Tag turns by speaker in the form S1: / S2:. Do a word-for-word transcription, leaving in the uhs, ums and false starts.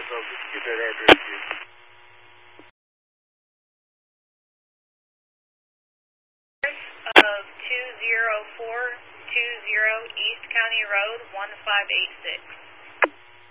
S1: so get that address here.
S2: Of two zero four two zero East County Road, one five eight six.